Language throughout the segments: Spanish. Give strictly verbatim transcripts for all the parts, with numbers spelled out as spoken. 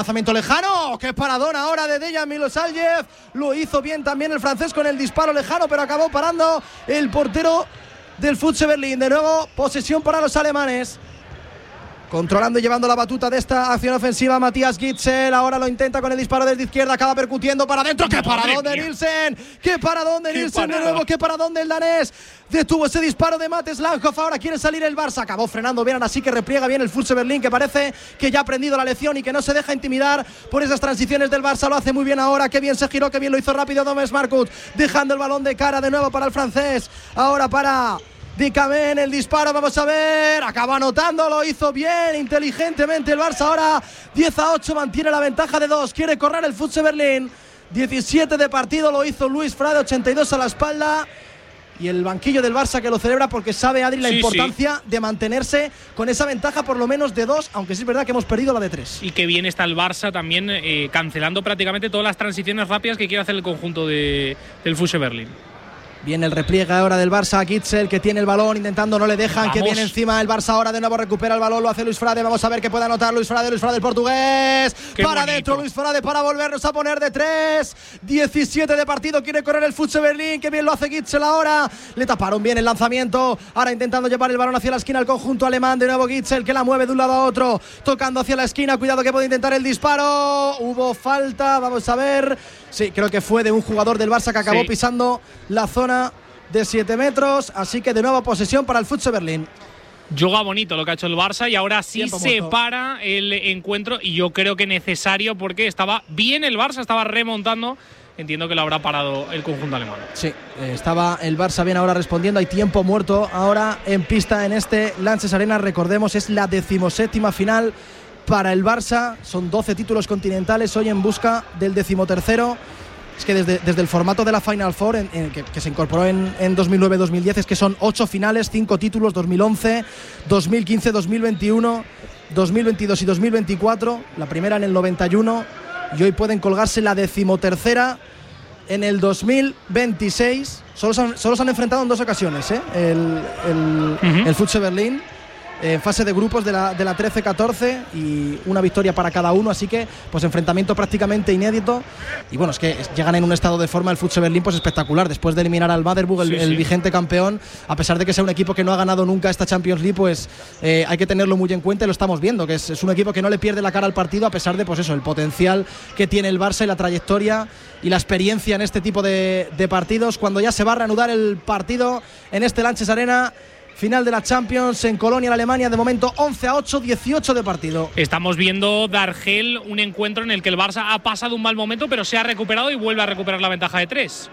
Lanzamiento lejano, qué paradón ahora de Dejan Milosavljev. Lo hizo bien también el francés con el disparo lejano, pero acabó parando el portero del F C Berlín. De nuevo, posesión para los alemanes. Controlando y llevando la batuta de esta acción ofensiva Matthias Gidsel. Ahora lo intenta con el disparo desde izquierda. Acaba percutiendo para adentro. ¡Qué paradón de Nielsen! ¡Qué paradón de Nielsen de nuevo! ¡Qué paradón del danés! Detuvo ese disparo de Mates Langhoff. Ahora quiere salir el Barça. Acabó frenando bien. Así que repliega bien el F C Berlín, que parece que ya ha aprendido la lección y que no se deja intimidar por esas transiciones del Barça. Lo hace muy bien ahora. Qué bien se giró, qué bien lo hizo rápido Thomas Markut. Dejando el balón de cara de nuevo para el francés. Ahora para Dikamen, el disparo, vamos a ver, acaba anotando, lo hizo bien, inteligentemente el Barça. Ahora diez a ocho, mantiene la ventaja de dos, quiere correr el F C Berlín. diecisiete de partido, lo hizo Luis Frade, ochenta y dos a la espalda. Y el banquillo del Barça que lo celebra porque sabe, Adri, la sí, importancia sí. de mantenerse con esa ventaja por lo menos de dos, aunque sí es verdad que hemos perdido la de tres. Y que bien está el Barça también eh, cancelando prácticamente todas las transiciones rápidas que quiere hacer el conjunto de, del F C Berlín. Viene el repliegue ahora del Barça, Gidsel, que tiene el balón, intentando, no le dejan, Vamos. que viene encima el Barça ahora, de nuevo recupera el balón, lo hace Luis Frade, vamos a ver qué puede anotar Luis Frade, Luis Frade el portugués, Qué para adentro Luis Frade para volvernos a poner de tres, diecisiete de partido, quiere correr el F C Berlín, que bien lo hace Gidsel ahora, le taparon bien el lanzamiento, ahora intentando llevar el balón hacia la esquina el conjunto alemán, de nuevo Gidsel, que la mueve de un lado a otro, tocando hacia la esquina, cuidado que puede intentar el disparo, hubo falta, vamos a ver, sí, creo que fue de un jugador del Barça que acabó sí. pisando la zona de siete metros, así que de nuevo posesión para el F C Berlín. Yoga bonito lo que ha hecho el Barça y ahora sí Tiempo se muerto. para el encuentro y yo creo que necesario porque estaba bien el Barça, estaba remontando. Entiendo que lo habrá parado el conjunto alemán. Sí, eh, estaba el Barça bien ahora respondiendo. Hay tiempo muerto ahora en pista en este Lanxess Arena. Recordemos, es la decimoséptima final para el Barça. Son doce títulos continentales hoy en busca del decimotercero. Es que desde, desde el formato de la Final Four, en, en, que, que se incorporó en, en dos mil nueve dos mil diez, es que son ocho finales, cinco títulos, dos mil once, dos mil quince, dos mil veintiuno, dos mil veintidós y dos mil veinticuatro, la primera en el noventa y uno, y hoy pueden colgarse la decimotercera en el dos mil veintiséis. Solo se han, solo se han enfrentado en dos ocasiones, ¿eh? el, el, uh-huh. el F C Berlín. En fase de grupos de la, de la trece catorce y una victoria para cada uno, así que pues enfrentamiento prácticamente inédito y bueno, es que llegan en un estado de forma el F C Berlín pues espectacular, después de eliminar al Baderburg, el, sí, el sí. vigente campeón, a pesar de que sea un equipo que no ha ganado nunca esta Champions League, pues eh, hay que tenerlo muy en cuenta y lo estamos viendo, que es, es un equipo que no le pierde la cara al partido a pesar de pues eso, el potencial que tiene el Barça y la trayectoria y la experiencia en este tipo de, de partidos. Cuando ya se va a reanudar el partido en este Lanxess Arena, final de la Champions en Colonia, en Alemania, de momento once a ocho, dieciocho de partido. Estamos viendo, Dargel, un encuentro en el que el Barça ha pasado un mal momento, pero se ha recuperado y vuelve a recuperar la ventaja de tres.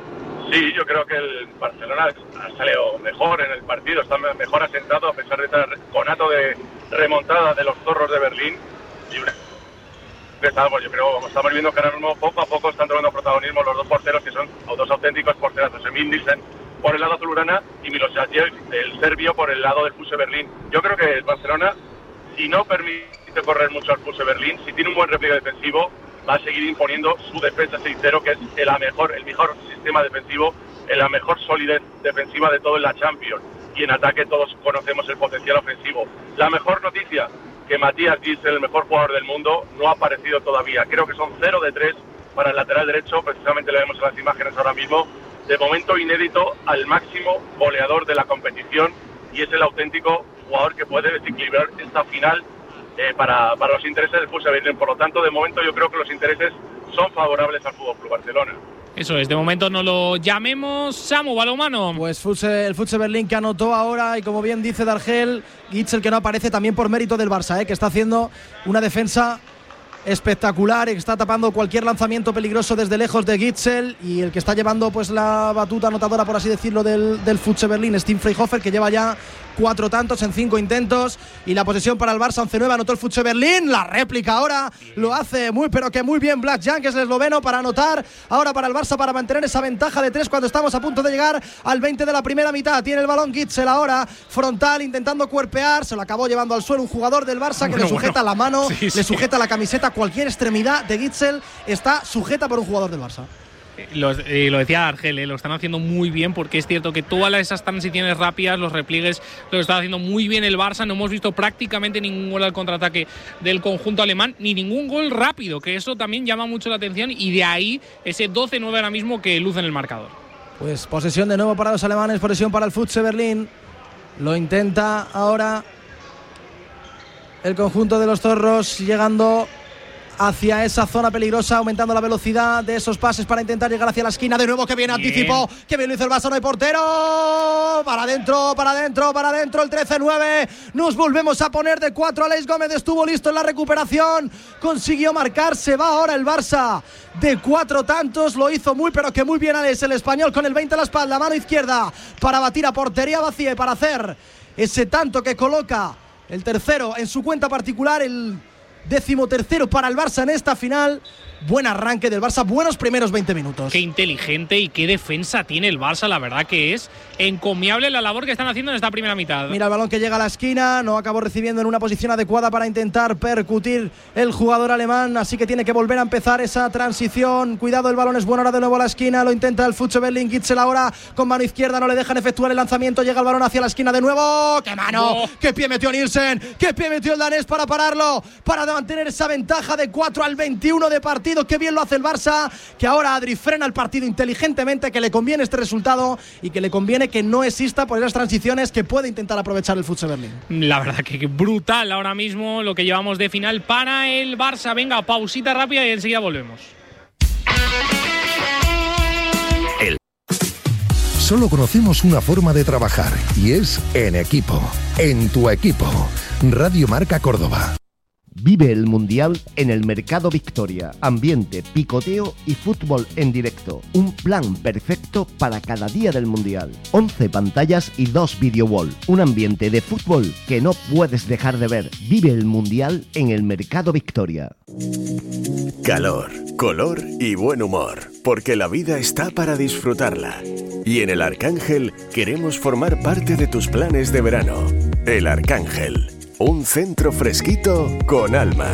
Sí, yo creo que el Barcelona ha salido mejor en el partido, está mejor asentado a pesar de este conato de remontada de los zorros de Berlín. Y estamos, yo creo, estamos viendo que ahora mismo poco a poco están tomando protagonismo los dos porteros, que son dos auténticos porterazos, Emil Nielsen por el lado azulgrana y Milosavljev, el serbio, por el lado del F C Berlín. Yo creo que el Barcelona, si no permite correr mucho al F C Berlín, si tiene un buen repliegue defensivo, va a seguir imponiendo su defensa seis cero, que es el mejor, el mejor sistema defensivo, la mejor solidez defensiva de todo en la Champions. Y en ataque todos conocemos el potencial ofensivo. La mejor noticia, que Matthias Gidsel, el mejor jugador del mundo, no ha aparecido todavía. Creo que son cero de tres para el lateral derecho, precisamente lo vemos en las imágenes ahora mismo. De momento inédito al máximo goleador de la competición y es el auténtico jugador que puede desequilibrar esta final eh, para, para los intereses del F C Berlín. Por lo tanto, de momento yo creo que los intereses son favorables al F C Barcelona. Eso es, de momento no lo llamemos. Samu, balonmano. Pues el F C Berlín que anotó ahora y como bien dice Dargel, Gidsel que no aparece también por mérito del Barça, ¿eh? que está haciendo una defensa espectacular, que está tapando cualquier lanzamiento peligroso desde lejos de Gidsel, y el que está llevando pues la batuta anotadora, por así decirlo, del, del F C Berlín, Steve Freyhofer, que lleva ya cuatro tantos en cinco intentos, y la posesión para el Barça, once nueve, anotó el F C Berlín, la réplica ahora lo hace muy pero que muy bien Black Jan, que es el esloveno, para anotar ahora para el Barça, para mantener esa ventaja de tres cuando estamos a punto de llegar al veinte de la primera mitad. Tiene el balón Gidsel ahora, frontal, intentando cuerpear, se lo acabó llevando al suelo un jugador del Barça, que bueno, le sujeta bueno. la mano, sí, sí. le sujeta la camiseta, cualquier extremidad de Gidsel está sujeta por un jugador del Barça. Lo, eh, lo decía Argel, eh, lo están haciendo muy bien, porque es cierto que todas esas transiciones rápidas, los repliegues, lo está haciendo muy bien el Barça. No hemos visto prácticamente ningún gol al contraataque del conjunto alemán, ni ningún gol rápido, que eso también llama mucho la atención, y de ahí ese doce nueve ahora mismo que luce en el marcador. Pues posesión de nuevo para los alemanes, posesión para el F C Berlín. Lo intenta ahora el conjunto de los zorros, llegando hacia esa zona peligrosa, aumentando la velocidad de esos pases para intentar llegar hacia la esquina. De nuevo, que bien, bien. anticipó, que bien lo hizo el Barça, no hay portero. Para adentro, para adentro, para adentro, el trece nueve. Nos volvemos a poner de cuatro. Aleix Gómez estuvo listo en la recuperación, consiguió marcar. Se va ahora el Barça de cuatro tantos. Lo hizo muy, pero que muy bien Aleix, el español, con el veinte a la espalda, mano izquierda, para batir a portería vacía y para hacer ese tanto que coloca el tercero en su cuenta particular, el décimo tercero para el Barça en esta final. Buen arranque del Barça, buenos primeros veinte minutos. Qué inteligente y qué defensa tiene el Barça, la verdad que es encomiable la labor que están haciendo en esta primera mitad. Mira el balón que llega a la esquina, no acabó recibiendo en una posición adecuada para intentar percutir el jugador alemán, así que tiene que volver a empezar esa transición. Cuidado, el balón es bueno, ahora de nuevo a la esquina, lo intenta el F C Berlín. Gitzel ahora con mano izquierda, no le dejan efectuar el lanzamiento, llega el balón hacia la esquina de nuevo. ¡Qué mano! No. ¡Qué pie metió Nielsen! ¡Qué pie metió el danés para pararlo! Para mantener esa ventaja de cuatro al veintiuno de partido. Qué bien lo hace el Barça, que ahora Adri frena el partido inteligentemente, que le conviene este resultado y que le conviene que no exista por esas transiciones que puede intentar aprovechar el F C Berlín. La verdad que brutal ahora mismo lo que llevamos de final para el Barça. Venga, pausita rápida y enseguida volvemos. El... Solo conocemos una forma de trabajar, y es en equipo. En tu equipo. Radio Marca Córdoba. Vive el Mundial en el Mercado Victoria. Ambiente, picoteo y fútbol en directo. Un plan perfecto para cada día del Mundial. once pantallas y dos video wall. Un ambiente de fútbol que no puedes dejar de ver. Vive el Mundial en el Mercado Victoria. Calor, color y buen humor. Porque la vida está para disfrutarla. Y en el Arcángel queremos formar parte de tus planes de verano. El Arcángel. Un centro fresquito con alma.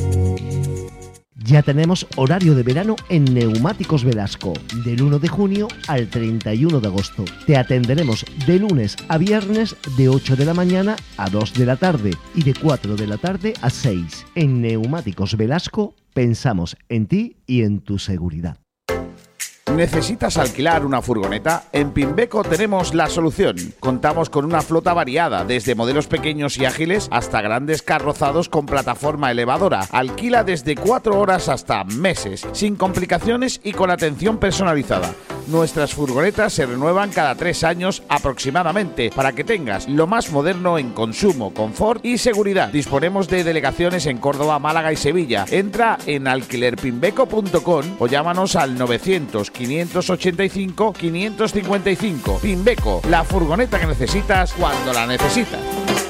Ya tenemos horario de verano en Neumáticos Velasco, del uno de junio al treinta y uno de agosto. Te atenderemos de lunes a viernes de ocho de la mañana a dos de la tarde y de cuatro de la tarde a seis. En Neumáticos Velasco pensamos en ti y en tu seguridad. ¿Necesitas alquilar una furgoneta? En Pimbeco tenemos la solución. Contamos con una flota variada, desde modelos pequeños y ágiles hasta grandes carrozados con plataforma elevadora. Alquila desde cuatro horas hasta meses, sin complicaciones y con atención personalizada. Nuestras furgonetas se renuevan cada tres años aproximadamente, para que tengas lo más moderno en consumo, confort y seguridad. Disponemos de delegaciones en Córdoba, Málaga y Sevilla. Entra en alquiler pimbeco punto com o llámanos al novecientos, quinientos ochenta y cinco, quinientos cincuenta y cinco. Pimbeco, la furgoneta que necesitas cuando la necesitas.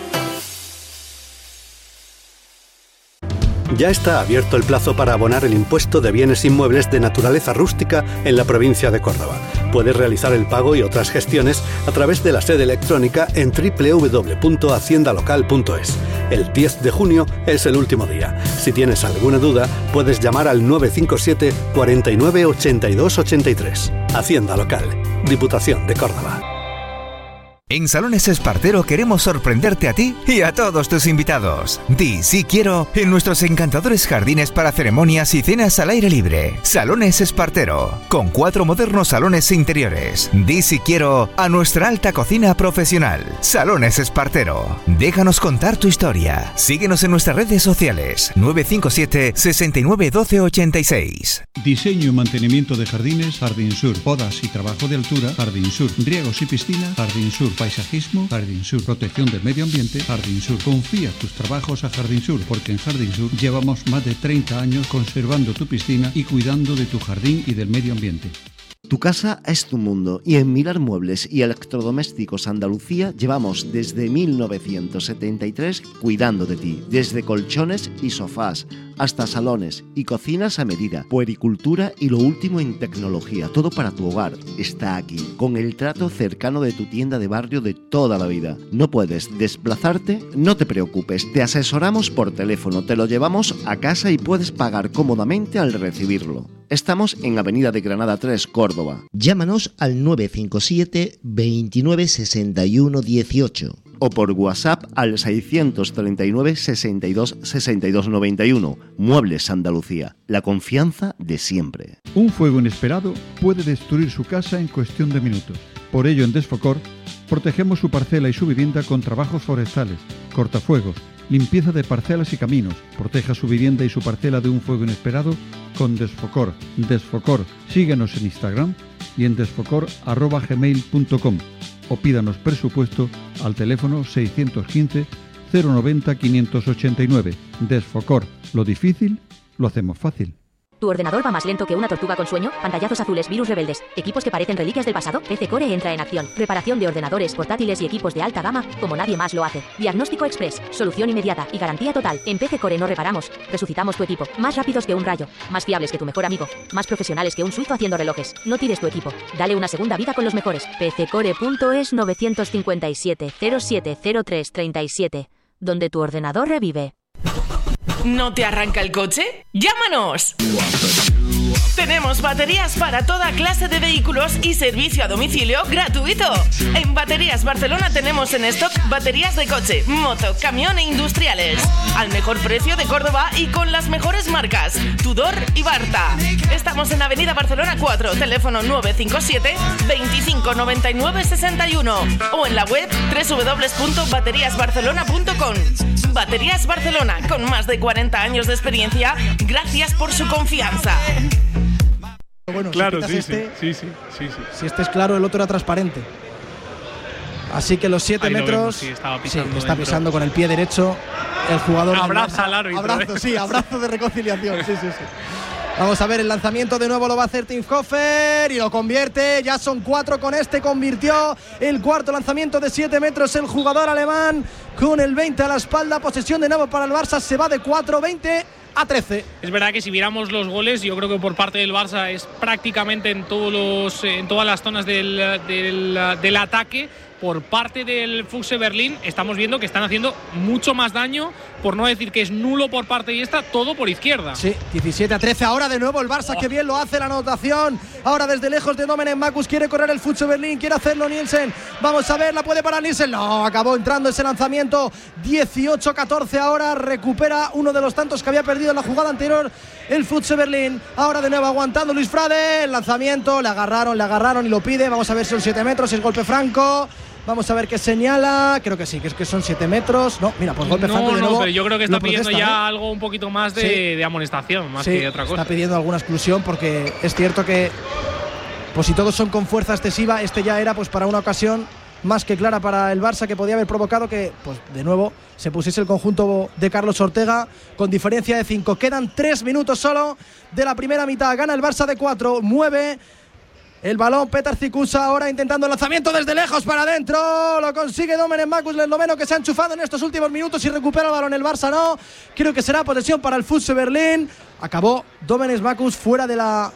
Ya está abierto el plazo para abonar el impuesto de bienes inmuebles de naturaleza rústica en la provincia de Córdoba. Puedes realizar el pago y otras gestiones a través de la sede electrónica en doble u doble u doble u punto hacienda local punto es. El diez de junio es el último día. Si tienes alguna duda, puedes llamar al nueve cinco siete, cuarenta y nueve, ochenta y dos ochenta y tres. Hacienda Local, Diputación de Córdoba. En Salones Espartero queremos sorprenderte a ti y a todos tus invitados. Di sí quiero en nuestros encantadores jardines para ceremonias y cenas al aire libre. Salones Espartero, con cuatro modernos salones interiores. Di sí quiero a nuestra alta cocina profesional. Salones Espartero. Déjanos contar tu historia. Síguenos en nuestras redes sociales. nueve cinco siete, sesenta y nueve, doce ochenta y seis. Diseño y mantenimiento de jardines, Jardín Sur. Podas y trabajo de altura, Jardín Sur. Riegos y piscina, Jardín Sur. Paisajismo, Jardín Sur. Protección del medio ambiente, Jardín Sur. Confía tus trabajos a Jardín Sur, porque en Jardín Sur llevamos más de treinta años conservando tu piscina y cuidando de tu jardín y del medio ambiente. Tu casa es tu mundo, y en Milar Muebles y Electrodomésticos Andalucía llevamos desde mil novecientos setenta y tres cuidando de ti, desde colchones y sofás hasta salones y cocinas a medida, puericultura y lo último en tecnología. Todo para tu hogar está aquí, con el trato cercano de tu tienda de barrio de toda la vida. ¿No puedes desplazarte? No te preocupes, te asesoramos por teléfono, te lo llevamos a casa y puedes pagar cómodamente al recibirlo. Estamos en Avenida de Granada tres, Córdoba. Llámanos al nueve cinco siete veintinueve sesenta y uno dieciocho. O por WhatsApp al seiscientos treinta y nueve sesenta y dos sesenta y dos noventa y uno. Muebles Andalucía, la confianza de siempre. Un fuego inesperado puede destruir su casa en cuestión de minutos. Por ello, en Desfocor, protegemos su parcela y su vivienda con trabajos forestales, cortafuegos, limpieza de parcelas y caminos. Proteja su vivienda y su parcela de un fuego inesperado con Desfocor. Desfocor. Síguenos en Instagram y en desfocor arroba gmail punto com o pídanos presupuesto al teléfono seiscientos quince cero noventa quinientos ochenta y nueve. Desfocor. Lo difícil lo hacemos fácil. ¿Tu ordenador va más lento que una tortuga con sueño? ¿Pantallazos azules, virus rebeldes, equipos que parecen reliquias del pasado? P C Core entra en acción. Reparación de ordenadores, portátiles y equipos de alta gama como nadie más lo hace. Diagnóstico express, solución inmediata y garantía total. En P C Core no reparamos, resucitamos tu equipo. Más rápidos que un rayo, más fiables que tu mejor amigo, más profesionales que un suizo haciendo relojes. No tires tu equipo, dale una segunda vida con los mejores. P C Core punto es nueve cinco siete cero siete cero tres tres siete, donde tu ordenador revive. ¿No te arranca el coche? ¡Llámanos! Tenemos baterías para toda clase de vehículos y servicio a domicilio gratuito. En Baterías Barcelona tenemos en stock baterías de coche, moto, camión e industriales. Al mejor precio de Córdoba y con las mejores marcas, Tudor y Barta. Estamos en Avenida Barcelona cuatro, teléfono nueve cinco siete veinticinco noventa y nueve sesenta y uno o en la web doble u doble u doble u punto baterías barcelona punto com. Baterías Barcelona, con más de cuarenta años de experiencia, gracias por su confianza. Bueno, claro, si sí, este, sí, sí, sí, sí. Si este es claro, el otro era transparente. Así que los siete metros. Vemos, sí, estaba pisando sí, está dentro. pisando con el pie derecho. El jugador. Abraza al árbitro. Abrazo, sí, abrazo de reconciliación. Sí, sí, sí. Vamos a ver el lanzamiento, de nuevo lo va a hacer Tinhofer y lo convierte, ya son cuatro con este, convirtió el cuarto lanzamiento de siete metros el jugador alemán con el veinte a la espalda, posesión de nuevo para el Barça, se va de cuatro veinte a trece. Es verdad que si viéramos los goles, yo creo que por parte del Barça es prácticamente en todos los en todas las zonas del, del, del ataque. Por parte del Füchse Berlín estamos viendo que están haciendo mucho más daño, por no decir que es nulo por parte de esta, todo por izquierda. Sí, diecisiete a trece, ahora de nuevo el Barça, oh. Que bien lo hace la anotación, ahora desde lejos de Domenech Makus, quiere correr el Füchse Berlín, quiere hacerlo Nielsen, vamos a ver, la puede parar Nielsen, no, acabó entrando ese lanzamiento, dieciocho a catorce ahora, recupera uno de los tantos que había perdido en la jugada anterior el Füchse Berlín, ahora de nuevo aguantando Luis Frade, el lanzamiento, le agarraron, le agarraron y lo pide, vamos a ver si son siete metros, si es golpe franco. Vamos a ver qué señala. Creo que sí, que es que son siete metros. No, mira, pues golpe no, franco de no, nuevo. Pero yo creo que está pidiendo protesta, ya ¿eh? algo un poquito más de, sí. de amonestación, más sí, que otra cosa. Está pidiendo alguna exclusión porque es cierto que, pues si todos son con fuerza excesiva, este ya era pues para una ocasión más que clara para el Barça que podía haber provocado que, pues de nuevo, se pusiese el conjunto de Carlos Ortega con diferencia de cinco. Quedan tres minutos solo de la primera mitad. Gana el Barça de cuatro, mueve el balón Petar Cikusa, ahora intentando el lanzamiento desde lejos para adentro, lo consigue Domenech Makus, el noveno que se ha enchufado en estos últimos minutos y recupera el balón el Barça, no, creo que será posesión para el Füchse Berlín. Acabó Domenech Makus fuera de la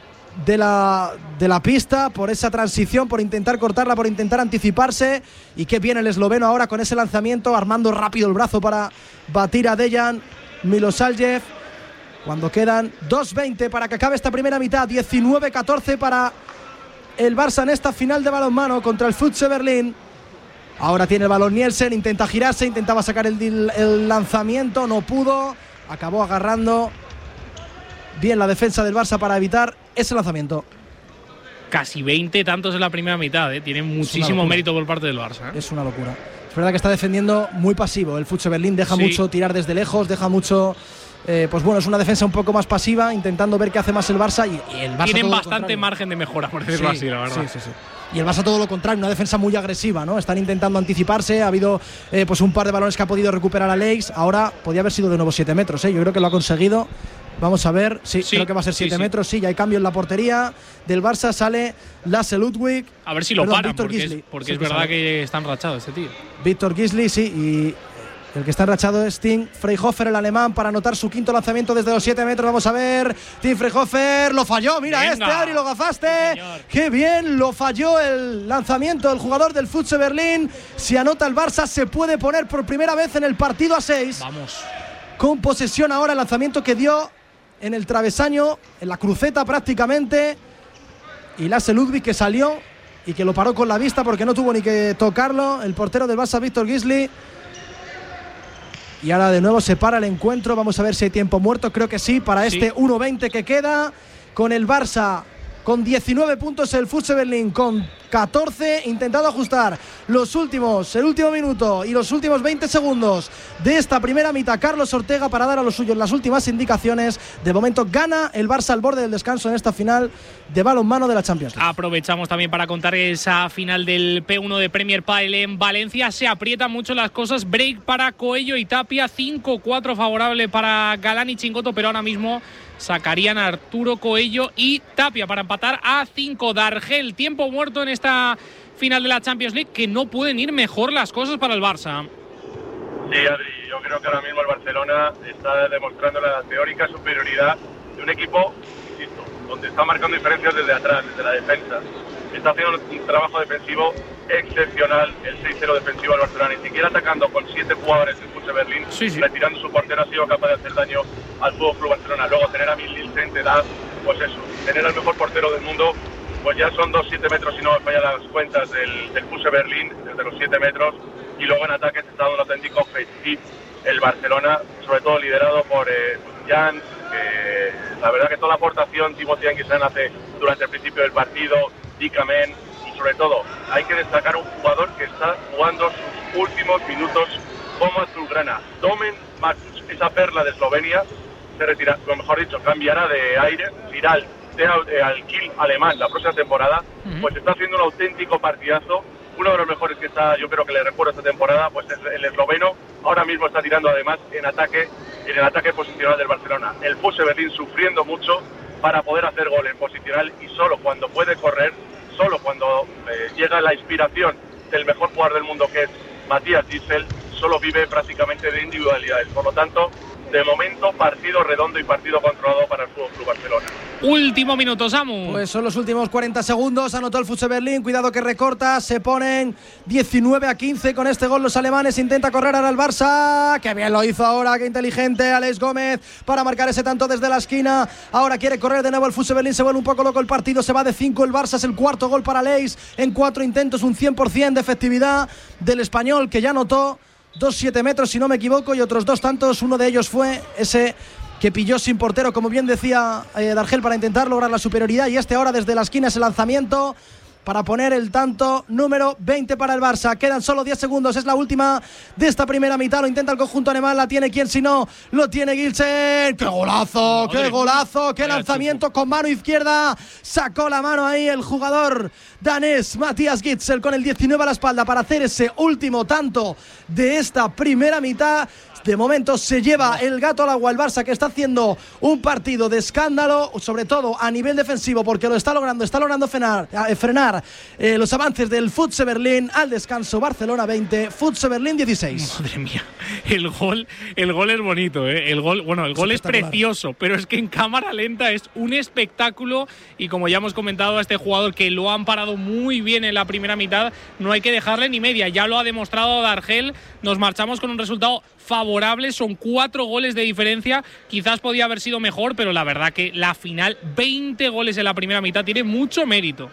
de la de la pista por esa transición, por intentar cortarla, por intentar anticiparse, y qué bien el esloveno ahora con ese lanzamiento, armando rápido el brazo para batir a Dejan Milosavljev. Cuando quedan dos veinte para que acabe esta primera mitad, diecinueve catorce para el Barça en esta final de balonmano contra el Füchse Berlín. Ahora tiene el balón Nielsen, intenta girarse, intentaba sacar el, el lanzamiento, no pudo, acabó agarrando bien la defensa del Barça para evitar ese lanzamiento. Casi veinte tantos en la primera mitad, ¿eh? Tiene muchísimo mérito por parte del Barça, ¿eh? Es una locura. Es verdad que está defendiendo muy pasivo el Füchse Berlín, deja sí. mucho tirar desde lejos, deja mucho... Eh, pues bueno, es una defensa un poco más pasiva, intentando ver qué hace más el Barça, y, y el Barça tienen todo bastante margen de mejora, por decirlo sí, así, la verdad. Sí, sí, sí. Y el Barça todo lo contrario, una defensa muy agresiva, ¿no? Están intentando anticiparse, ha habido eh, pues un par de balones que ha podido recuperar a Leix, ahora podía haber sido de nuevo siete metros, ¿eh? Yo creo que lo ha conseguido. Vamos a ver, sí, sí creo que va a ser siete sí, metros, sí. sí, ya hay cambio en la portería del Barça, sale Lasse Ludwig. A ver si lo Perdón, paran, Víctor porque, Gisli, es, porque sí, es que verdad sale. que está enrachado este tío. Víctor Gisli, sí, y el que está enrachado es Tim Freyhofer, el alemán, para anotar su quinto lanzamiento desde los siete metros. Vamos a ver, Tim Freyhofer lo falló, mira Venga. este, Adri, lo gafaste. Sí, qué bien, lo falló el lanzamiento del jugador del Füchse Berlín. Si anota el Barça, se puede poner por primera vez en el partido a seis. Vamos. Con posesión ahora, el lanzamiento que dio en el travesaño, en la cruceta prácticamente, y Lasse Ludwig que salió y que lo paró con la vista porque no tuvo ni que tocarlo, el portero del Barça, Víctor Gisli. Y ahora de nuevo se para el encuentro, vamos a ver si hay tiempo muerto, creo que sí, para sí. este uno veinte que queda, con el Barça con diecinueve puntos, el F U S Berlín con catorce, intentando ajustar los últimos, el último minuto y los últimos veinte segundos de esta primera mitad. Carlos Ortega para dar a los suyos las últimas indicaciones. De momento gana el Barça al borde del descanso en esta final de balonmano de la Champions League. Aprovechamos también para contar esa final del P uno de Premier Padel en Valencia. Se aprietan mucho las cosas, break para Coello y Tapia, cinco cuatro favorable para Galán y Chingoto, pero ahora mismo sacarían a Arturo Coello y Tapia para empatar a cinco. Dargel, tiempo muerto en esta final de la Champions League, que no pueden ir mejor las cosas para el Barça. Sí, Adri, yo creo que ahora mismo el Barcelona está demostrando la teórica superioridad de un equipo, insisto, donde está marcando diferencias desde atrás, desde la defensa. Está haciendo un trabajo defensivo excepcional, el seis cero defensivo del Barcelona, ni siquiera atacando con siete jugadores del F U S Berlín, sí, sí. retirando su portero, ha sido capaz de hacer daño al Fútbol Club Barcelona. Luego tener a Mil Nielsen te da, pues eso, tener al mejor portero del mundo, pues ya son dos siete metros si no me fallan las cuentas del, del F U S Berlín, desde los siete metros, y luego en ataque se está dando un auténtico festín el Barcelona, sobre todo liderado por eh, Jans, que la verdad que toda la aportación Timothy Anguissan hace durante el principio del partido, Dikamen, y sobre todo hay que destacar un jugador que está jugando sus últimos minutos como azulgrana, Domen Makuc, esa perla de Eslovenia, se retira, o mejor dicho, cambiará de aire, irá al, al Kiel alemán la próxima temporada, uh-huh. pues está haciendo un auténtico partidazo, uno de los mejores que está, yo creo que le recuerdo esta temporada, pues es el esloveno, ahora mismo está tirando además en ataque, en el ataque posicional del Barcelona. El F U S Berlín sufriendo mucho para poder hacer gol en posicional y solo cuando puede correr, solo cuando eh, llega la inspiración del mejor jugador del mundo que es Matías Gisel, solo vive prácticamente de individualidades. Por lo tanto, de momento, partido redondo y partido controlado para el Fútbol Club Barcelona. Último minuto, Samu. Pues son los últimos cuarenta segundos. Anotó el F U S Berlín. Cuidado que recorta. Se ponen diecinueve a quince con este gol los alemanes. Intenta correr ahora el Barça. Qué bien lo hizo ahora. Qué inteligente Alex Gómez para marcar ese tanto desde la esquina. Ahora quiere correr de nuevo el F U S Berlín. Se vuelve un poco loco el partido. Se va de cinco el Barça. Es el cuarto gol para Leis. En cuatro intentos, un cien por ciento de efectividad del español, que ya anotó dos siete metros si no me equivoco, y otros dos tantos. Uno de ellos fue ese que pilló sin portero, como bien decía eh, Dargel, para intentar lograr la superioridad, y este ahora desde la esquina es el lanzamiento para poner el tanto número veinte para el Barça. Quedan solo diez segundos, es la última de esta primera mitad. Lo intenta el conjunto alemán, la tiene quien si no, lo tiene Gilsen. ¡Qué golazo! ¡Qué golazo! ¡Qué lanzamiento con mano izquierda! Sacó la mano ahí el jugador danés Matías Gitzel con el diecinueve a la espalda para hacer ese último tanto de esta primera mitad. De momento se lleva el gato al agua el Barça, que está haciendo un partido de escándalo, sobre todo a nivel defensivo, porque lo está logrando, está logrando frenar, eh, frenar eh, los avances del F U S Berlín. Al descanso, Barcelona veinte, F U S Berlín dieciséis. Madre mía, el gol, el gol es bonito, ¿eh? El gol, bueno, el gol es precioso, pero es que en cámara lenta es un espectáculo, y como ya hemos comentado, a este jugador que lo han parado muy bien en la primera mitad, no hay que dejarle ni media, ya lo ha demostrado Dargel. Nos marchamos con un resultado favorable, son cuatro goles de diferencia, quizás podía haber sido mejor, pero la verdad que la final, veinte goles en la primera mitad, tiene mucho mérito.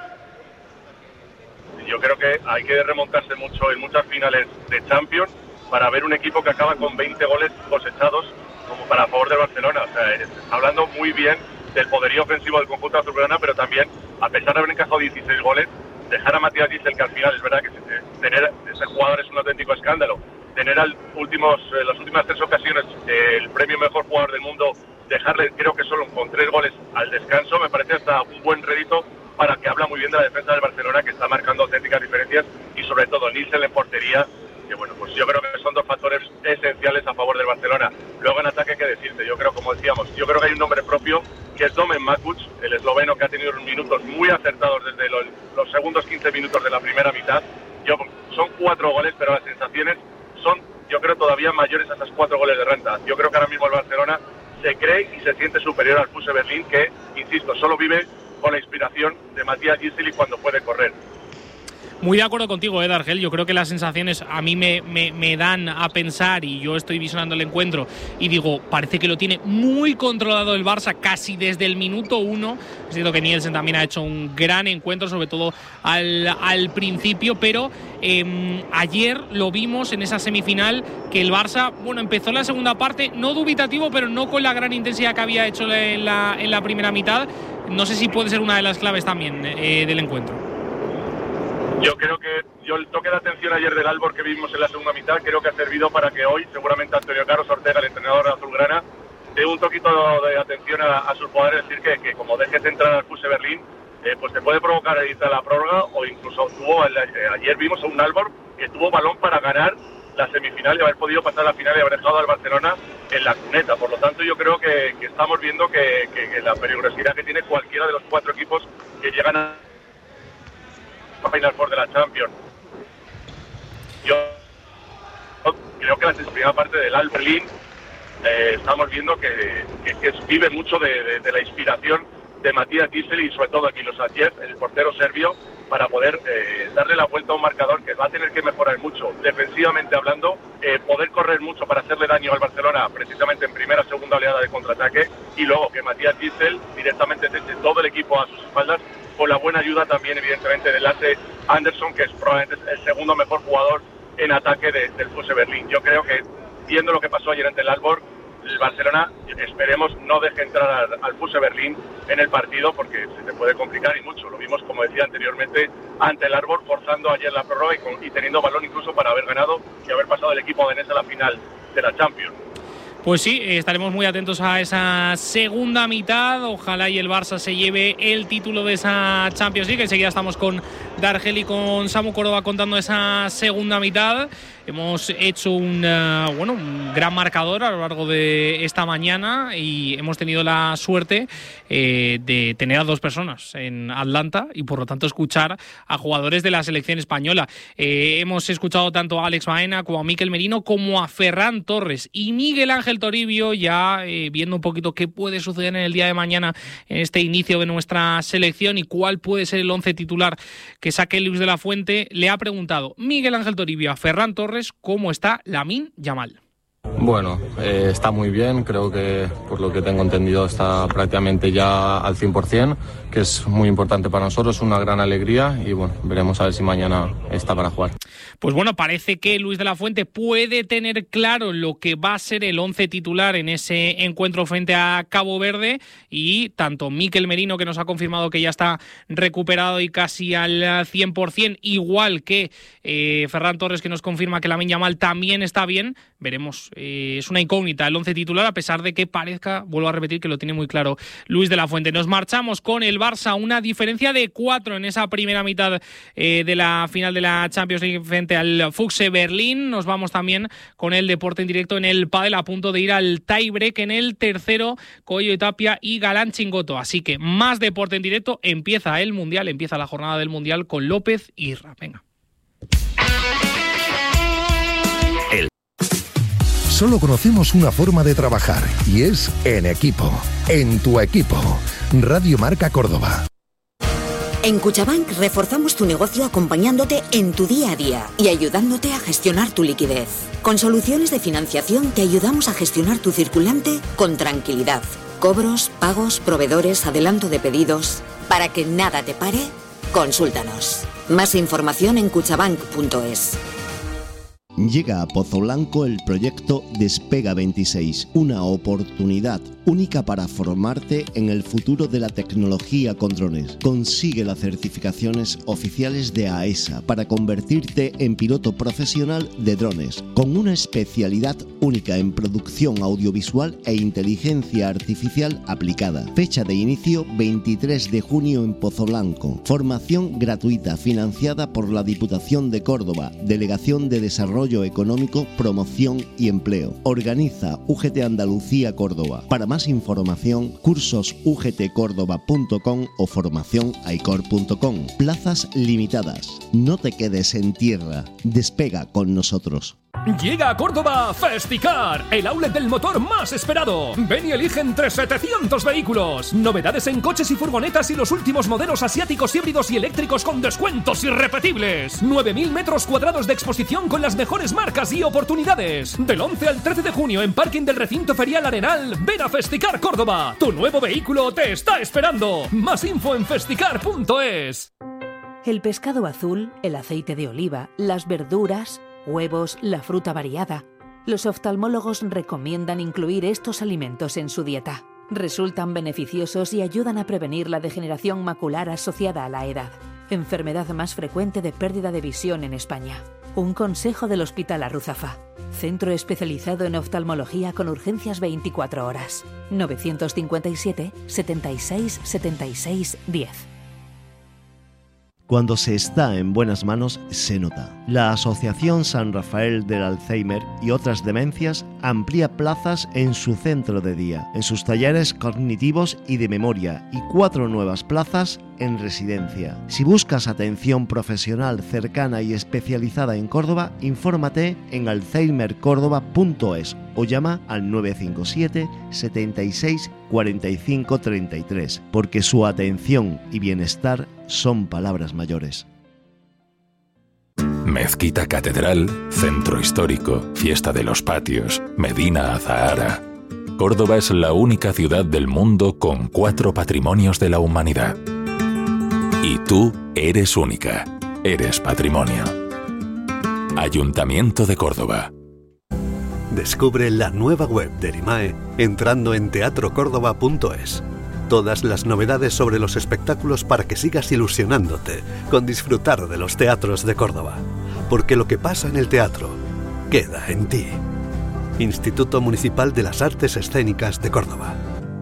Yo creo que hay que remontarse mucho en muchas finales de Champions para ver un equipo que acaba con veinte goles cosechados como para favor del Barcelona. O sea, está hablando muy bien del poderío ofensivo del conjunto azulgrana, pero también, a pesar de haber encajado dieciséis goles, dejar a Matías Gisel, que al final es verdad que tener ese jugador es un auténtico escándalo, tener al últimos, eh, las últimas tres ocasiones eh, el premio mejor jugador del mundo, dejarle creo que solo con tres goles al descanso, me parece hasta un buen rédito para que habla muy bien de la defensa del Barcelona, que está marcando auténticas diferencias, y sobre todo Nielsen en portería, que bueno, pues yo creo que son dos factores esenciales a favor del Barcelona. Luego en ataque, qué decirte, yo creo, como decíamos, yo creo que hay un nombre propio, que es Domen Makuc, el esloveno, que ha tenido minutos muy acertados desde los, los segundos quince minutos de la primera mitad. Yo, son cuatro goles, pero las sensaciones son, yo creo, todavía mayores a esos cuatro goles de renta. Yo creo que ahora mismo el Barcelona se cree y se siente superior al F U S Berlín, que, insisto, solo vive con la inspiración de Matías Gisel y cuando puede correr. Muy de acuerdo contigo, Ed Argel. Yo creo que las sensaciones a mí me, me, me dan a pensar, y yo estoy visionando el encuentro y digo, parece que lo tiene muy controlado el Barça casi desde el minuto uno. Es cierto que Nielsen también ha hecho un gran encuentro, sobre todo al, al principio, pero eh, ayer lo vimos en esa semifinal que el Barça, bueno, empezó la segunda parte no dubitativo, pero no con la gran intensidad que había hecho en la, en la primera mitad. No sé si puede ser una de las claves también eh, del encuentro. Yo creo que yo el toque de atención ayer del Albor que vimos en la segunda mitad creo que ha servido para que hoy seguramente Antonio Carlos Ortega, el entrenador de Azulgrana, dé un toquito de atención a, a sus jugadores, decir que, que como dejes entrar al F U S Berlín, eh, pues te puede provocar irte a la prórroga, o incluso tuvo el, eh, ayer vimos a un Albor que tuvo balón para ganar la semifinal y haber podido pasar a la final y haber dejado al Barcelona en la cuneta. Por lo tanto, yo creo que, que estamos viendo que, que, que la peligrosidad que tiene cualquiera de los cuatro equipos que llegan a Final Four de la Champions. Yo creo que la primera parte del Al Berlín eh, estamos viendo que, que, que vive mucho de, de, de la inspiración de Matías Kissel y sobre todo aquí los Milosavljev, el portero serbio, para poder eh, darle la vuelta a un marcador que va a tener que mejorar mucho defensivamente hablando, eh, poder correr mucho para hacerle daño al Barcelona precisamente en primera, segunda oleada de contraataque, y luego que Matías Kissel directamente eche todo el equipo a sus espaldas, con la buena ayuda también evidentemente del Lasse Anderson, que es probablemente el segundo mejor jugador en ataque de, del F U S Berlín. Yo creo que viendo lo que pasó ayer ante el Albor, el Barcelona, esperemos, no deje entrar al, al F U S Berlín en el partido porque se te puede complicar y mucho. Lo vimos, como decía anteriormente, ante el Arbor, forzando ayer la prórroga y, con, y teniendo balón incluso para haber ganado y haber pasado el equipo danés a la final de la Champions. Pues sí, estaremos muy atentos a esa segunda mitad. Ojalá y el Barça se lleve el título de esa Champions League. Enseguida estamos con Dargel y con Samu Córdoba contando esa segunda mitad. Hemos hecho un, uh, bueno, un gran marcador a lo largo de esta mañana y hemos tenido la suerte eh, de tener a dos personas en Atlanta y por lo tanto escuchar a jugadores de la selección española. Eh, hemos escuchado tanto a Alex Baena como a Mikel Merino como a Ferran Torres y Miguel Ángel Toribio, ya eh, viendo un poquito qué puede suceder en el día de mañana en este inicio de nuestra selección y cuál puede ser el once titular que saque Luis de la Fuente. Le ha preguntado Miguel Ángel Toribio a Ferran Torres cómo está Lamine Yamal. Bueno, eh, está muy bien, creo que por lo que tengo entendido está prácticamente ya al cien por ciento, que es muy importante para nosotros, una gran alegría y bueno, veremos a ver si mañana está para jugar. Pues bueno, parece que Luis de la Fuente puede tener claro lo que va a ser el once titular en ese encuentro frente a Cabo Verde y tanto Mikel Merino, que nos ha confirmado que ya está recuperado y casi al cien por ciento, igual que eh, Ferran Torres, que nos confirma que Lamine Yamal también está bien, veremos. Eh, es una incógnita el once titular, a pesar de que parezca, vuelvo a repetir, que lo tiene muy claro Luis de la Fuente. Nos marchamos con el Barça, una diferencia de cuatro en esa primera mitad eh, de la final de la Champions League frente al F U S Berlín. Nos vamos también con el deporte en directo en el pádel, a punto de ir al tiebreak en el tercero, Coello y Tapia y Galán Chingoto. Así que más deporte en directo, empieza el Mundial, empieza la jornada del Mundial con López y Irra. Venga. Solo conocemos una forma de trabajar y es en equipo, en tu equipo. Radio Marca Córdoba. En Cuchabank reforzamos tu negocio acompañándote en tu día a día y ayudándote a gestionar tu liquidez. Con soluciones de financiación te ayudamos a gestionar tu circulante con tranquilidad. Cobros, pagos, proveedores, adelanto de pedidos. Para que nada te pare, consúltanos. Más información en cuchabank punto es. Llega a Pozo Blanco el proyecto Despega veintiséis, una oportunidad única para formarte en el futuro de la tecnología con drones. Consigue las certificaciones oficiales de AESA para convertirte en piloto profesional de drones, con una especialidad única en producción audiovisual e inteligencia artificial aplicada. Fecha de inicio veintitrés de junio en Pozo Blanco. Formación gratuita financiada por la Diputación de Córdoba, Delegación de Desarrollo Económico, Promoción y Empleo. Organiza U G T Andalucía Córdoba. Para más información, cursos u g t córdoba punto com o formación aicor punto com. Plazas limitadas. No te quedes en tierra. Despega con nosotros. Llega a Córdoba Festicar, el outlet del motor más esperado. Ven y elige entre setecientos vehículos. Novedades en coches y furgonetas y los últimos modelos asiáticos, híbridos y eléctricos con descuentos irrepetibles. nueve mil metros cuadrados de exposición con las mejores marcas y oportunidades. Del once al trece de junio en parking del recinto ferial Arenal. Ven a Festicar Córdoba. Tu nuevo vehículo te está esperando. Más info en festicar punto es. El pescado azul, el aceite de oliva, las verduras, huevos, la fruta variada. Los oftalmólogos recomiendan incluir estos alimentos en su dieta. Resultan beneficiosos y ayudan a prevenir la degeneración macular asociada a la edad, enfermedad más frecuente de pérdida de visión en España. Un consejo del Hospital Arruzafa, centro especializado en oftalmología con urgencias veinticuatro horas. novecientos cincuenta y siete, setenta y seis, setenta y seis, diez. Cuando se está en buenas manos, se nota. La Asociación San Rafael del Alzheimer y otras demencias amplía plazas en su centro de día, en sus talleres cognitivos y de memoria, y cuatro nuevas plazas en residencia. Si buscas atención profesional cercana y especializada en Córdoba, infórmate en alzheimer córdoba punto es o llama al nueve cinco siete, setenta y seis, cuarenta y cinco, treinta y tres, porque su atención y bienestar son palabras mayores. Mezquita Catedral, Centro Histórico, Fiesta de los Patios, Medina Azahara. Córdoba es la única ciudad del mundo con cuatro patrimonios de la humanidad. Y tú eres única, eres patrimonio. Ayuntamiento de Córdoba. Descubre la nueva web de Erimae entrando en teatro córdoba punto es. Todas las novedades sobre los espectáculos para que sigas ilusionándote con disfrutar de los teatros de Córdoba. Porque lo que pasa en el teatro queda en ti. Instituto Municipal de las Artes Escénicas de Córdoba.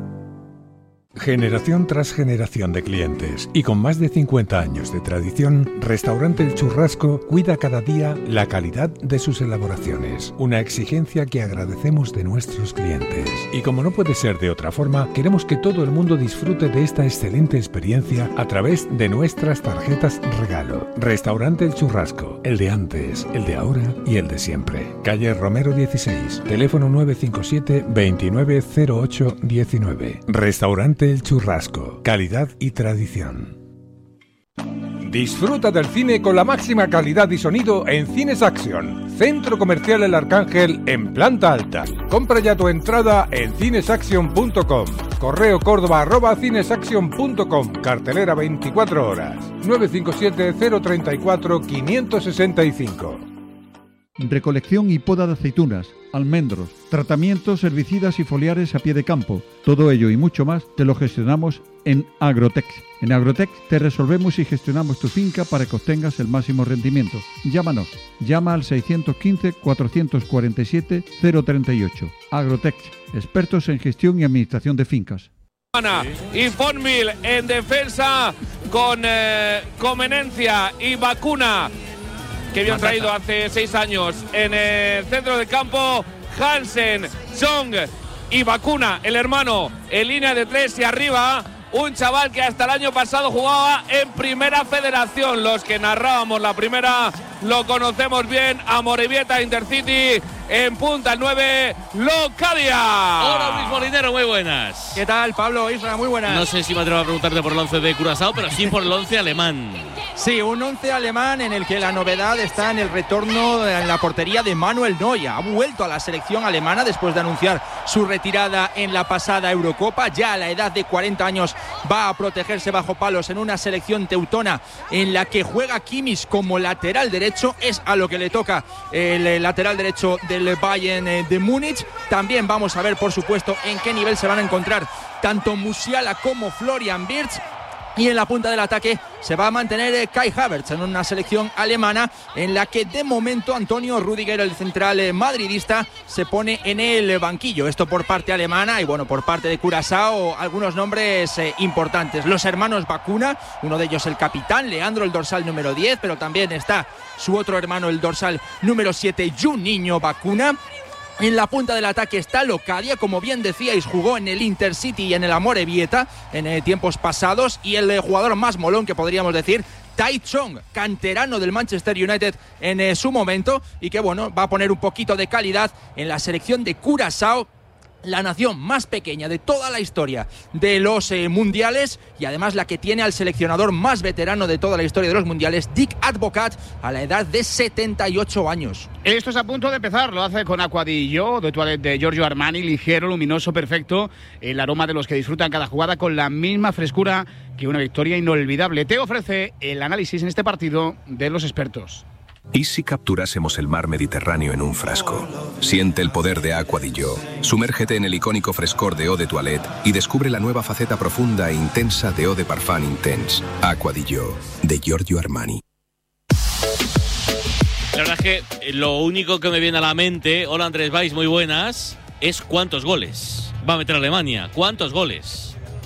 Generación tras generación de clientes y con más de cincuenta años de tradición, Restaurante El Churrasco cuida cada día la calidad de sus elaboraciones, una exigencia que agradecemos de nuestros clientes. Y como no puede ser de otra forma, queremos que todo el mundo disfrute de esta excelente experiencia a través de nuestras tarjetas regalo. Restaurante El Churrasco, el de antes, el de ahora y el de siempre. Calle Romero dieciséis, teléfono nueve cinco siete, veintinueve cero ocho diecinueve. Restaurante El Churrasco, calidad y tradición. Disfruta del cine con la máxima calidad y sonido en Cines Action, Centro Comercial El Arcángel en planta alta. Compra ya tu entrada en cines action punto com. Correo córdoba arroba cinesaction punto com. Cartelera veinticuatro horas. nueve cinco siete, cero tres cuatro, cinco seis cinco. Recolección y poda de aceitunas, almendros, tratamientos herbicidas y foliares a pie de campo. Todo ello y mucho más te lo gestionamos en Agrotec. En Agrotec te resolvemos y gestionamos tu finca para que obtengas el máximo rendimiento. Llámanos. Llama al seiscientos quince, cuatrocientos cuarenta y siete, cero treinta y ocho. Agrotec, expertos en gestión y administración de fincas. Infonmil en defensa con eh, Comenencia y Vacuna, que habían traído hace seis años en el centro del campo. Hansen, Jong y Vacuna, el hermano, en línea de tres y arriba. Un chaval que hasta el año pasado jugaba en Primera Federación. Los que narrábamos la primera lo conocemos bien. Amorebieta, Intercity, en punta el nueve, Locadia. Hola Luis Molinero, muy buenas. ¿Qué tal, Pablo? Isra, muy buenas. No sé si me atrevo a preguntarte por el once de Curazao, pero sí por el once alemán. Sí, un once alemán en el que la novedad está en el retorno en la portería de Manuel Neuer. Ha vuelto a la selección alemana después de anunciar su retirada en la pasada Eurocopa. Ya a la edad de cuarenta años va a protegerse bajo palos en una selección teutona en la que juega Kimmich como lateral derecho. Es a lo que le toca el lateral derecho del Bayern de Múnich. También vamos a ver, por supuesto, en qué nivel se van a encontrar tanto Musiala como Florian Wirtz. Y en la punta del ataque se va a mantener Kai Havertz en una selección alemana en la que de momento Antonio Rüdiger, el central madridista, se pone en el banquillo. Esto por parte alemana y bueno, por parte de Curazao algunos nombres eh, importantes. Los hermanos Vacuna, uno de ellos el capitán, Leandro el dorsal número diez, pero también está su otro hermano el dorsal número siete, Juninho Vacuna. En la punta del ataque está Locadia, como bien decíais, jugó en el Intercity y en el Amorebieta en eh, tiempos pasados, y el eh, jugador más molón que podríamos decir, Tai Chong, canterano del Manchester United en eh, su momento, y que bueno, va a poner un poquito de calidad en la selección de Curazao, la nación más pequeña de toda la historia de los eh, mundiales, y además la que tiene al seleccionador más veterano de toda la historia de los mundiales, Dick Advocat, a la edad de setenta y ocho años. Esto es a punto de empezar, lo hace con Aqua di Gio, de toilette de Giorgio Armani, ligero, luminoso, perfecto, el aroma de los que disfrutan cada jugada con la misma frescura que una victoria inolvidable. Te ofrece el análisis en este partido de los expertos. ¿Y si capturásemos el mar Mediterráneo en un frasco? Siente el poder de Aqua di Gio. Sumérgete en el icónico frescor de Eau de Toilette y descubre la nueva faceta profunda e intensa de Eau de Parfum Intense. Aqua di Gio, de Giorgio Armani. La verdad es que lo único que me viene a la mente, hola Andrés Valls, muy buenas, es cuántos goles va a meter Alemania. ¿Cuántos goles?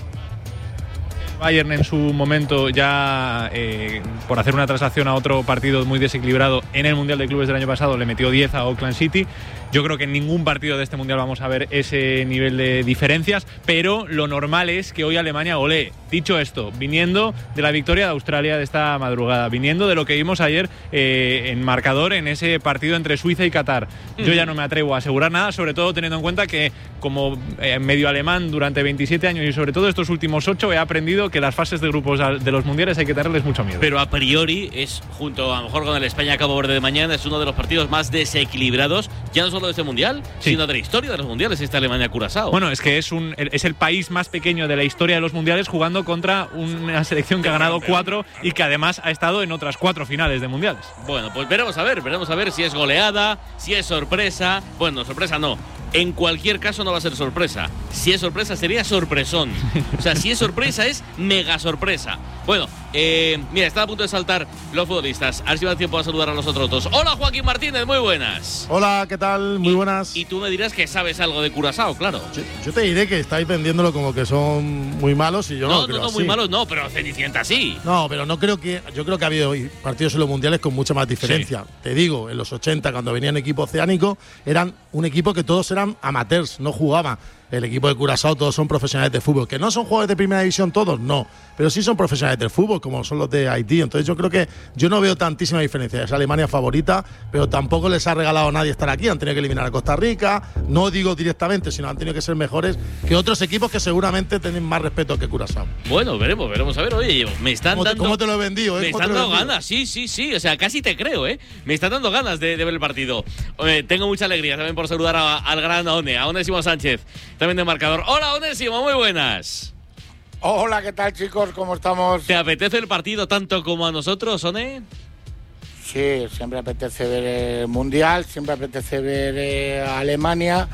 Bayern en su momento ya eh, por hacer una traslación a otro partido muy desequilibrado en el Mundial de Clubes del año pasado le metió diez a Auckland City. Yo creo que en ningún partido de este Mundial vamos a ver ese nivel de diferencias, pero lo normal es que hoy Alemania golee. Dicho esto, viniendo de la victoria de Australia de esta madrugada, viniendo de lo que vimos ayer eh, en marcador en ese partido entre Suiza y Qatar, yo ya no me atrevo a asegurar nada, sobre todo teniendo en cuenta que como eh, medio alemán durante veintisiete años y sobre todo estos últimos ocho he aprendido que las fases de grupos de los mundiales hay que tenerles mucho miedo. Pero a priori es, junto a lo mejor con el España-Cabo Verde de mañana, es uno de los partidos más desequilibrados, ya no solo de este mundial, sí, sino de la historia de los mundiales, esta Alemania-Curazao. Bueno, es que es, un, es el país más pequeño de la historia de los mundiales jugando contra una selección que ha ganado cuatro y que además ha estado en otras cuatro finales de mundiales. Bueno, pues veremos a ver, veremos a ver si es goleada, si es sorpresa. Bueno, sorpresa no. En cualquier caso no va a ser sorpresa. Si es sorpresa sería sorpresón. O sea, si es sorpresa es mega sorpresa. Bueno, eh, mira, está a punto de saltar los futbolistas. A ver si va a tiempo a saludar a los otros dos. Hola Joaquín Martínez, muy buenas. Hola, ¿qué tal? Muy y, buenas. Y tú me dirás que sabes algo de Curazao, claro. Yo, yo te diré que estáis vendiéndolo como que son muy malos y yo no, no lo creo No, no, así. muy malos no, pero Cenicienta sí. No, pero no creo que… Yo creo que ha habido partidos en los mundiales con mucha más diferencia. Sí. Te digo, en los ochenta, cuando venían equipos oceánicos, eran un equipo que todos eran amateurs, no jugaban. El equipo de Curazao todos son profesionales de fútbol. ¿Que no son jugadores de primera división todos? No. Pero sí son profesionales del fútbol, como son los de Haití. Entonces yo creo que yo no veo tantísima diferencia. Es Alemania favorita, pero tampoco les ha regalado a nadie estar aquí. Han tenido que eliminar a Costa Rica. No digo directamente, sino han tenido que ser mejores que otros equipos que seguramente tienen más respeto que Curazao. Bueno, veremos, veremos a ver. Oye, me están ¿Cómo, dando… ¿Cómo te lo he vendido? ¿eh? Me están dando ganas, sí, sí, sí. O sea, casi te creo, ¿eh? Me están dando ganas de, de ver el partido. Oye, tengo mucha alegría también por saludar a, al gran One, a Onésimo Sánchez, también de marcador. Hola, Onésimo, muy buenas. Hola, ¿qué tal, chicos? ¿Cómo estamos? ¿Te apetece el partido tanto como a nosotros, One? Sí, siempre apetece ver el Mundial, siempre apetece ver eh, a Alemania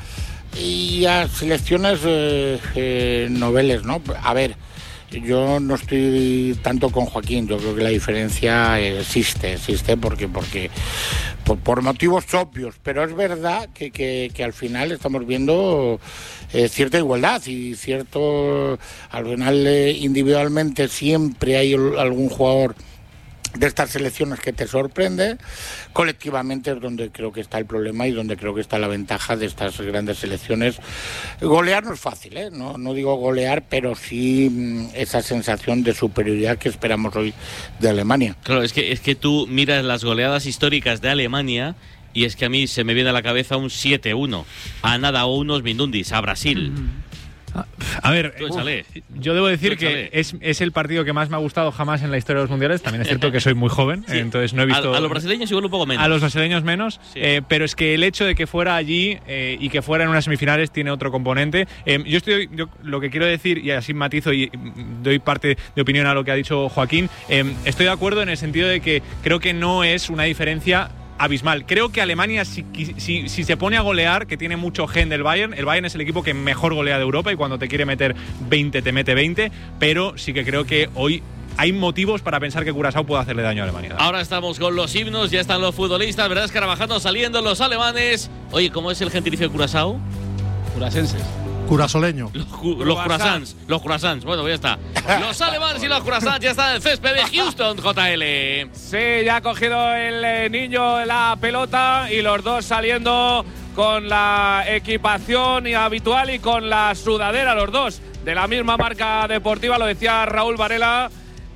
y a selecciones eh, eh, noveles, ¿no? A ver, yo no estoy tanto con Joaquín, yo creo que la diferencia existe, existe porque, porque por, por motivos obvios, pero es verdad que, que, que al final estamos viendo eh, cierta igualdad y cierto, al final eh, individualmente siempre hay algún jugador de estas selecciones que te sorprende. Colectivamente es donde creo que está el problema y donde creo que está la ventaja de estas grandes selecciones. Golear no es fácil, ¿eh? no, no digo golear, pero sí esa sensación de superioridad que esperamos hoy de Alemania. Claro, es que, es que tú miras las goleadas históricas de Alemania y es que a mí se me viene a la cabeza un siete uno a nada o unos Mindundis, a Brasil. Mm-hmm. A ver, uf, yo debo decir que es, es el partido que más me ha gustado jamás en la historia de los mundiales. También es cierto que soy muy joven, sí. entonces no he visto… A, a los brasileños igual un poco menos. A los brasileños menos, sí. eh, pero es que el hecho de que fuera allí eh, y que fuera en unas semifinales tiene otro componente. Eh, yo estoy, yo lo que quiero decir, y así matizo y doy parte de opinión a lo que ha dicho Joaquín, eh, estoy de acuerdo en el sentido de que creo que no es una diferencia abismal. Creo que Alemania, si, si, si se pone a golear, que tiene mucho gen del Bayern, el Bayern es el equipo que mejor golea de Europa y cuando te quiere meter veinte, te mete veinte, pero sí que creo que hoy hay motivos para pensar que Curazao puede hacerle daño a Alemania. Ahora estamos con los himnos, ya están los futbolistas, ¿verdad? Escarabajando, saliendo los alemanes. Oye, ¿cómo es el gentilicio de Curazao? Curasenses. Curasoleño. Los, los croissants. Los croissants. Bueno, ya está. Los alemanes y los croissants ya están en el césped de Houston, J L. Sí, ya ha cogido el eh, niño la pelota y los dos saliendo con la equipación habitual y con la sudadera, los dos de la misma marca deportiva. Lo decía Raúl Varela,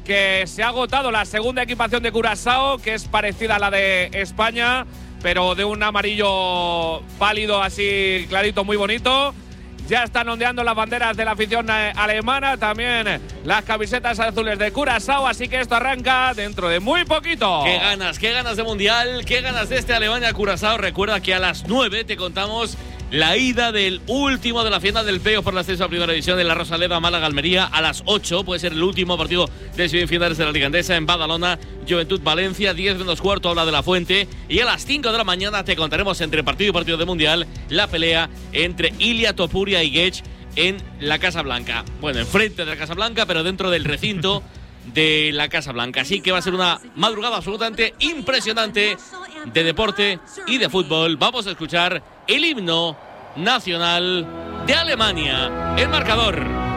que se ha agotado la segunda equipación de Curazao, que es parecida a la de España, pero de un amarillo pálido así clarito, muy bonito. Ya están ondeando las banderas de la afición alemana, también las camisetas azules de Curazao, así que esto arranca dentro de muy poquito. Qué ganas, qué ganas de Mundial, qué ganas de este Alemania-Curazao. Recuerda que a las nueve te contamos la ida del último de la final del playoff por la ascenso a Primera División de la Rosaleda, Málaga-Almería. A las ocho puede ser el último partido de semifinales de la Liga Endesa en Badalona, Juventud-Valencia. diez menos cuarto habla de la Fuente. Y a las cinco de la mañana te contaremos entre partido y partido de Mundial la pelea entre Ilia Topuria y Gech en la Casa Blanca. Bueno, enfrente de la Casa Blanca, pero dentro del recinto de la Casa Blanca. Así que va a ser una madrugada absolutamente impresionante de deporte y de fútbol. Vamos a escuchar el himno nacional de Alemania. El marcador.